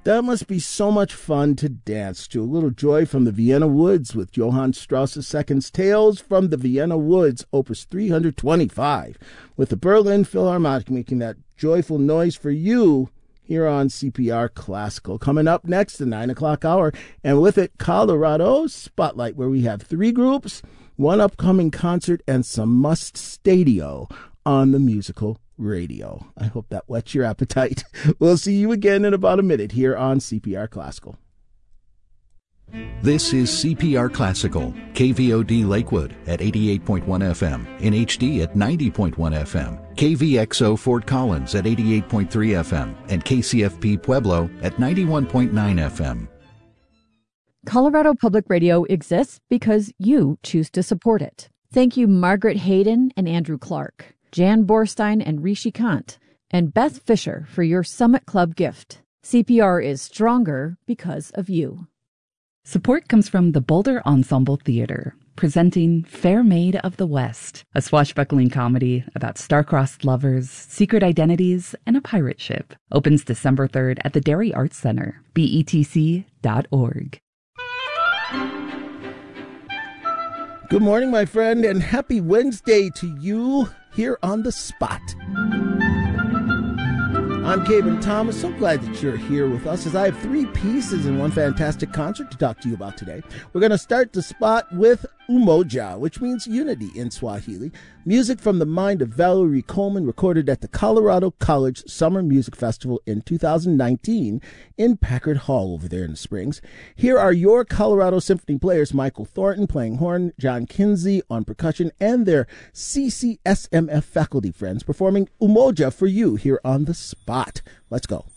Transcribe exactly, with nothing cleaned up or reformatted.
That must be so much fun to dance to. A little joy from the Vienna Woods with Johann Strauss's Second's Tales from the Vienna Woods, Opus three twenty-five, with the Berlin Philharmonic making that joyful noise for you here on C P R Classical. Coming up next, the nine o'clock hour, and with it, Colorado Spotlight, where we have three groups, one upcoming concert, and some must-stadio on the musical radio. I hope that whets your appetite. We'll see you again in about a minute here on C P R Classical. This is C P R Classical, K V O D Lakewood at eighty-eight point one F M, in H D at ninety point one F M, K V X O Fort Collins at eighty-eight point three F M, and K C F P Pueblo at ninety-one point nine F M. Colorado Public Radio exists because you choose to support it. Thank you, Margaret Hayden and Andrew Clark, Jan Borstein and Rishi Kant, and Beth Fisher for your Summit Club gift. C P R is stronger because of you. Support comes from the Boulder Ensemble Theater, presenting Fair Maid of the West, a swashbuckling comedy about star-crossed lovers, secret identities, and a pirate ship. Opens December third at the Dairy Arts Center, B E T C dot org. Good morning, my friend, and happy Wednesday to you here on The Spot. I'm Caben Thomas. So glad that you're here with us as I have three pieces and one fantastic concert to talk to you about today. We're going to start The Spot with Umoja, which means unity in Swahili. Music from the mind of Valerie Coleman, recorded at the Colorado College Summer Music Festival in two thousand nineteen in Packard Hall over there in the Springs. Here are your Colorado Symphony players, Michael Thornton playing horn, John Kinsey on percussion, and their C C S M F faculty friends performing Umoja for you here on The Spot. Let's go.